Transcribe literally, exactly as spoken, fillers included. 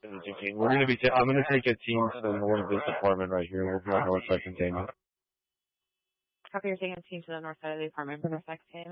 We're gonna be. Ta- I'm gonna take a team to the north of this apartment right here. We'll be on north side containment. Copy, you're taking a team to the north side of the apartment for north side containment.